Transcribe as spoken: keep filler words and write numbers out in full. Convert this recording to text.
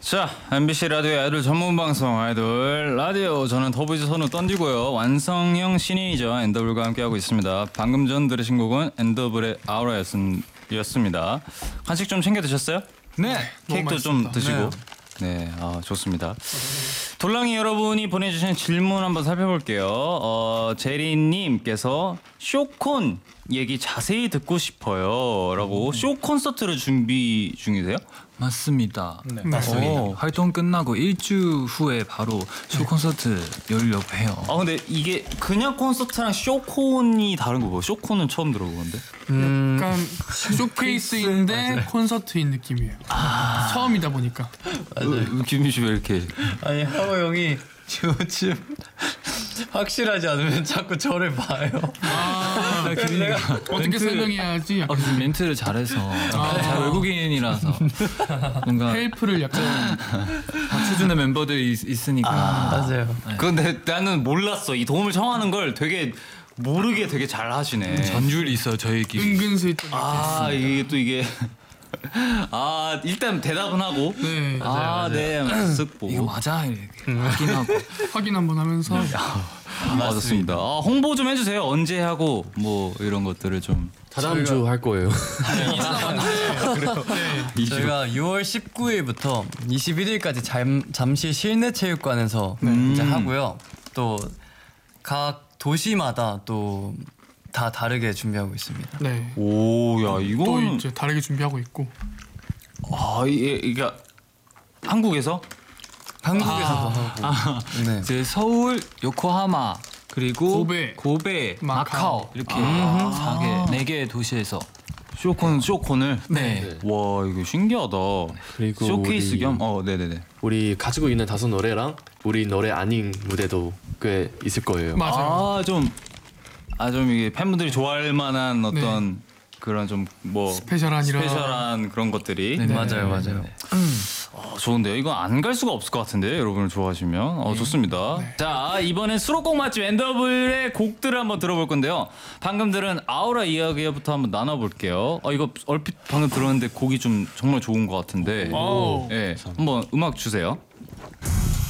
자, 엠비씨 라디오 아이돌 전문 방송 아이돌 라디오. 저는 더보이즈 선우 던지고요. 완성형 신인이죠. 엔더블과 함께하고 있습니다. 방금 전 들으신 곡은 엔더블의 아우라였습니다. 간식 좀 챙겨 드셨어요? 네. 케이크도 좀 드시고. 네, 아, 좋습니다. 돌랑이 여러분이 보내주신 질문 한번 살펴볼게요. 어, 제리님께서 쇼콘 얘기 자세히 듣고 싶어요 라고. 쇼 콘서트를 준비 중이세요? 맞습니다. 네. 맞습니다. 오, 활동 끝나고 일주 후에 바로 쇼 콘서트 열려고 해요. 아 근데 이게 그냥 콘서트랑 쇼콘이 다른 거고. 쇼콘은 처음 들어보는데. 음... 약간 쇼케이스인데 콘서트인 느낌이에요. 아... 처음이다 보니까. 맞아요. 김민 씨 왜 이렇게? 아니 하호 형이 요즘 확실하지 않으면 자꾸 저를 봐요. 아, 내가 어떻게 멘트, 설명해야지? 아, 멘트를 잘해서 아. 잘 외국인이라서 뭔가 헬프를 약간 받쳐주는 멤버들이 있, 있으니까. 아, 맞아요. 네. 근데 나는 몰랐어. 이 도움을 청하는 걸 되게 모르게 되게 잘 하시네. 전줄이 있어요 저희끼리. 은근슬쩍. 아 이게 또 이게. 아 일단 대답은 하고. 네. 아 네. 쓱 보고. 이거 맞아 이렇게 확인하고. 확인 한번 하면서. 아, 맞습니다. 아, 홍보 좀 해주세요. 언제 하고 뭐 이런 것들을 좀. 다다음 주 할 거예요. 네. 저희가 유월 십구일부터 이십일일까지 잠, 잠실 실내체육관에서 네. 이제 하고요. 또 각 도시마다 또 다 다르게 준비하고 있습니다. 네. 오, 야 이거 또 이제 다르게 준비하고 있고. 아 이게 이게 한국에서? 한국에서도 아, 하고. 아, 네. 이제 서울, 요코하마 그리고 고베, 고베, 마카오, 마카오 이렇게 아. 사 개, 네 개의 도시에서 쇼콘 쇼콘을. 네. 네. 와 이거 신기하다. 그리고 쇼케이스 우리, 겸. 어 네네네. 우리 가지고 있는 다섯 노래랑 우리 노래 아닌 무대도 꽤 있을 거예요. 맞아요. 아좀 아 좀 이게 팬분들이 좋아할 만한 어떤 네. 그런 좀 뭐 스페셜한 이런 스페셜한 그런 것들이. 네, 맞아요, 맞아요. 네. 어, 좋은데요. 이거 안 갈 수가 없을 것 같은데 여러분을 좋아하시면. 어, 네. 좋습니다. 네. 자 이번엔 수록곡 맛집 엔더블의 곡들을 한번 들어볼 건데요. 방금 들은 아우라 이야기부터 한번 나눠볼게요. 어, 이거 얼핏 방금 들었는데 곡이 좀 정말 좋은 것 같은데. 오. 네, 한번 음악 주세요.